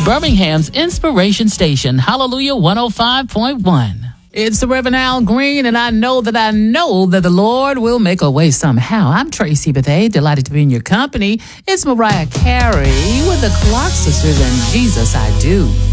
Birmingham's Inspiration Station, Hallelujah 105.1. It's the Reverend Al Green, and I know that the Lord will make a way somehow. I'm Tracy Bethea, delighted to be in your company. It's Mariah Carey with the Clark Sisters and Jesus I Do.